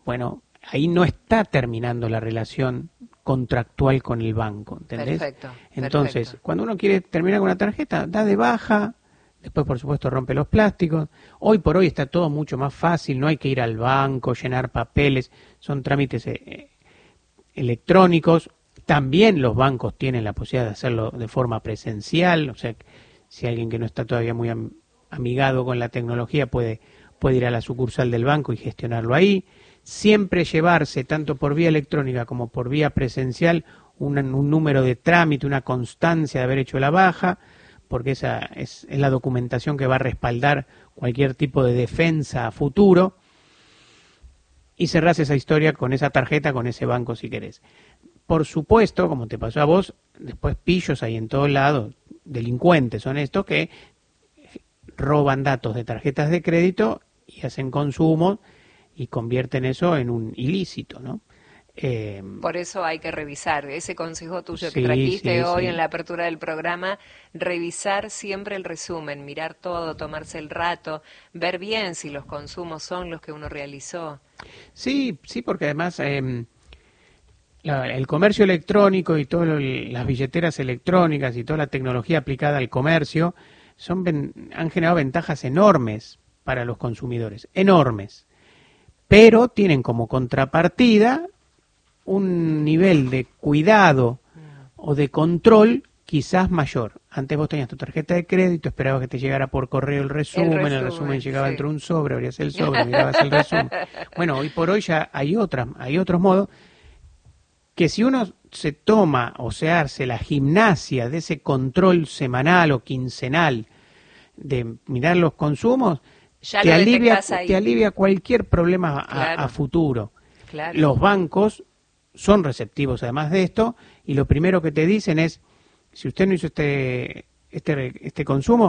bueno, ahí no está terminando la relación contractual con el banco, ¿entendés? Perfecto. Entonces, Perfecto. cuando uno quiere terminar con una tarjeta, da de baja, después por supuesto rompe los plásticos. Hoy por hoy está todo mucho más fácil, no hay que ir al banco, llenar papeles, son trámites electrónicos. También los bancos tienen la posibilidad de hacerlo de forma presencial, o sea, si alguien que no está todavía muy amigado con la tecnología puede ir a la sucursal del banco y gestionarlo ahí. Siempre llevarse, tanto por vía electrónica como por vía presencial, un número de trámite, una constancia de haber hecho la baja, porque esa es la documentación que va a respaldar cualquier tipo de defensa a futuro, y cerrás esa historia con esa tarjeta, con ese banco si querés. Por supuesto, como te pasó a vos, después pillos hay en todos lados, delincuentes son estos que roban datos de tarjetas de crédito y hacen consumo y convierten eso en un ilícito, ¿no? Por eso hay que revisar ese consejo tuyo que Sí, trajiste sí, hoy en sí. la apertura del programa, revisar siempre el resumen, mirar todo, tomarse el rato, ver bien si los consumos son los que uno realizó. Sí, sí, porque además el comercio electrónico y todas las billeteras electrónicas y toda la tecnología aplicada al comercio han generado ventajas enormes para los consumidores, enormes, pero tienen como contrapartida un nivel de cuidado o de control quizás mayor. Antes vos tenías tu tarjeta de crédito, esperabas que te llegara por correo el resumen llegaba Sí. dentro de un sobre, abrías el sobre, mirabas el resumen. Bueno, hoy por hoy ya hay otros modos que si uno se toma o se hace la gimnasia de ese control semanal o quincenal de mirar los consumos, Ya lo detectás te ahí. alivia cualquier problema a Claro, futuro. claro. Los bancos son receptivos además de esto, y lo primero que te dicen es, si usted no hizo este consumo,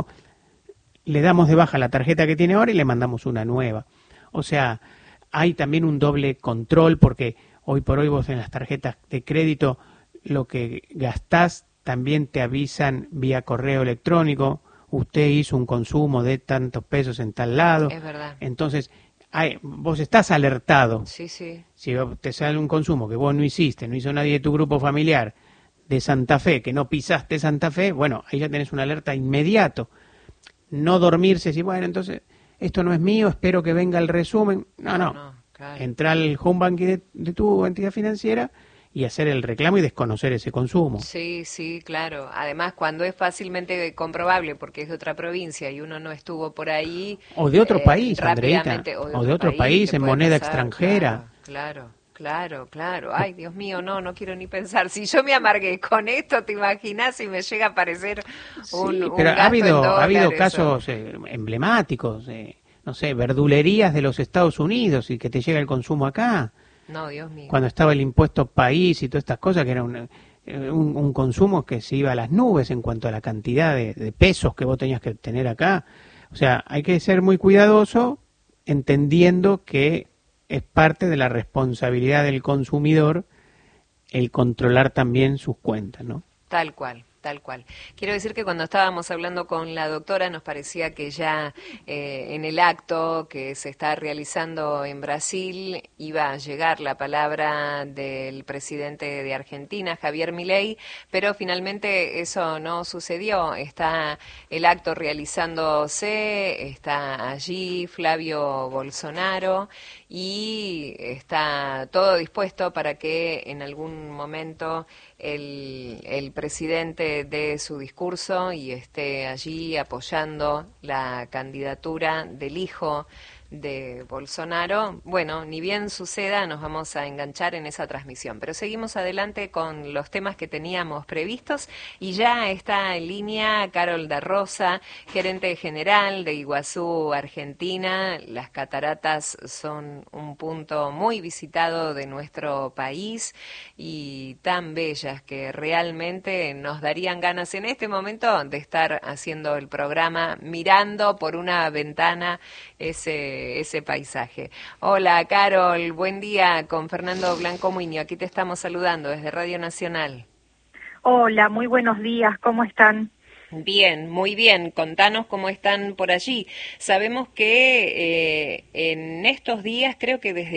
le damos de baja la tarjeta que tiene ahora y le mandamos una nueva. O sea, hay también un doble control porque hoy por hoy vos en las tarjetas de crédito lo que gastás también te avisan vía correo electrónico, usted hizo un consumo de tantos pesos en tal lado, Es verdad. entonces vos estás alertado. Sí, sí. Si te sale un consumo que vos no hiciste, no hizo nadie de tu grupo familiar de Santa Fe, que no pisaste Santa Fe, bueno, ahí ya tenés una alerta inmediato. No dormirse y bueno, entonces esto no es mío, espero que venga el resumen. No, No, no. no, claro. Entrar al home banking de tu entidad financiera y hacer el reclamo y desconocer ese consumo. Sí, sí, claro. Además, cuando es fácilmente comprobable porque es de otra provincia y uno no estuvo por ahí, O de otro país, Andreita, rápidamente, o de o de otro otro país, país que en puede moneda pasar, extranjera. claro, claro, claro, claro. Ay, Dios mío, no, no quiero ni pensar. Si yo me amargué con esto, ¿te imaginas si me llega a aparecer Sí, pero un gasto en ha habido dólares? casos emblemáticos, no sé, verdulerías de los Estados Unidos y que te llega el consumo acá, No, Dios mío. cuando estaba el impuesto país y todas estas cosas, que era un consumo que se iba a las nubes en cuanto a la cantidad de pesos que vos tenías que tener acá. O sea, hay que ser muy cuidadoso entendiendo que es parte de la responsabilidad del consumidor el controlar también sus cuentas, ¿no? Tal cual, tal cual. Quiero decir que cuando estábamos hablando con la doctora nos parecía que ya en el acto que se está realizando en Brasil iba a llegar la palabra del presidente de Argentina, Javier Milei, pero finalmente eso no sucedió. Está el acto realizándose, está allí Flavio Bolsonaro y está todo dispuesto para que en algún momento el presidente dé su discurso y esté allí apoyando la candidatura del hijo de Bolsonaro. Bueno, ni bien suceda, nos vamos a enganchar en esa transmisión. Pero seguimos adelante con los temas que teníamos previstos y ya está en línea Carol da Rosa, gerente general de Iguazú, Argentina. Las cataratas son un punto muy visitado de nuestro país y tan bellas que realmente nos darían ganas en este momento de estar haciendo el programa mirando por una ventana ese paisaje. Hola, Carol, buen día, con Fernando Blanco Muñoz, aquí te estamos saludando desde Radio Nacional. Hola, muy buenos días, ¿cómo están? Bien, muy bien. Contanos cómo están por allí. Sabemos que en estos días, creo que desde